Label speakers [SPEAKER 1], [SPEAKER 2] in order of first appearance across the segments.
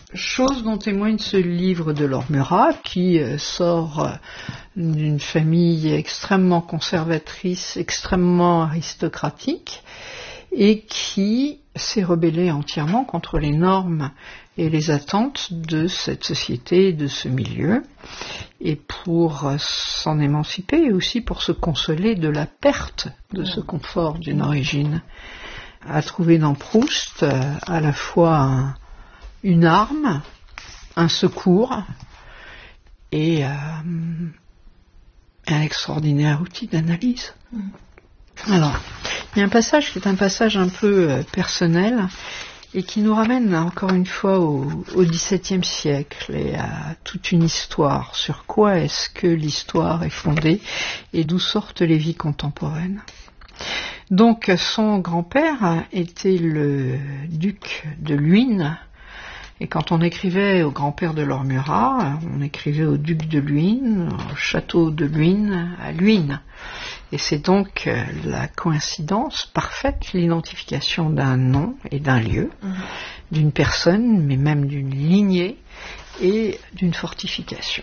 [SPEAKER 1] Chose dont témoigne ce livre de Laure Murat, qui sort d'une famille extrêmement conservatrice, extrêmement aristocratique, et qui s'est rebellé entièrement contre les normes et les attentes de cette société et de ce milieu, et pour s'en émanciper et aussi pour se consoler de la perte de ce confort d'une origine, a trouvé dans Proust à la fois une arme, un secours et un extraordinaire outil d'analyse. Alors, il y a un passage qui est un passage un peu personnel et qui nous ramène encore une fois au XVIIe siècle et à toute une histoire. Sur quoi est-ce que l'histoire est fondée et d'où sortent les vies contemporaines? Donc, son grand-père était le duc de Luynes. Et quand on écrivait au grand-père de Laure Murat, on écrivait au duc de Luynes, au château de Luynes, à Luynes. Et c'est donc la coïncidence parfaite, l'identification d'un nom et d'un lieu, d'une personne, mais même d'une lignée et d'une fortification.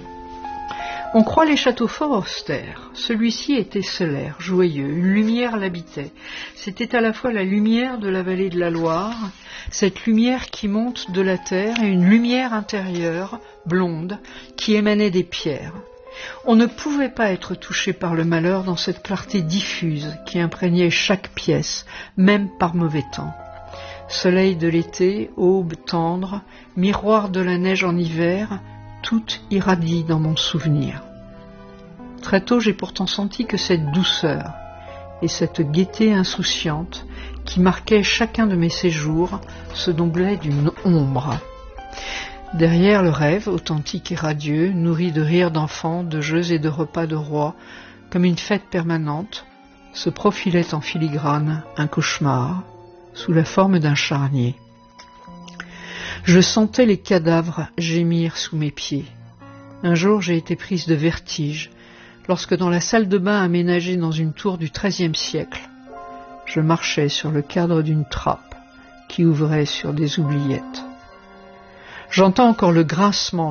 [SPEAKER 1] On croit les châteaux forts austères. Celui-ci était solaire, joyeux, une lumière l'habitait. C'était à la fois la lumière de la vallée de la Loire, cette lumière qui monte de la terre, et une lumière intérieure, blonde, qui émanait des pierres. On ne pouvait pas être touché par le malheur dans cette clarté diffuse qui imprégnait chaque pièce, même par mauvais temps. Soleil de l'été, aube tendre, miroir de la neige en hiver, tout irradie dans mon souvenir. Très tôt, j'ai pourtant senti que cette douceur et cette gaieté insouciante qui marquait chacun de mes séjours se doublaient d'une ombre. Derrière le rêve, authentique et radieux, nourri de rires d'enfants, de jeux et de repas de rois, comme une fête permanente, se profilait en filigrane un cauchemar, sous la forme d'un charnier. Je sentais les cadavres gémir sous mes pieds. Un jour, j'ai été prise de vertige, lorsque dans la salle de bain aménagée dans une tour du XIIIe siècle, je marchais sur le cadre d'une trappe qui ouvrait sur des oubliettes. J'entends encore le grincement